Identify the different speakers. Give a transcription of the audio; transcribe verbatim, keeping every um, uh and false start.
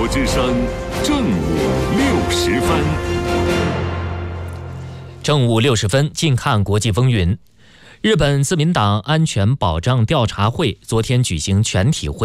Speaker 1: 之声正午六时分。
Speaker 2: 正午六时分，近看国际风云。日本自民党安全保障调查会昨天举行全体会议。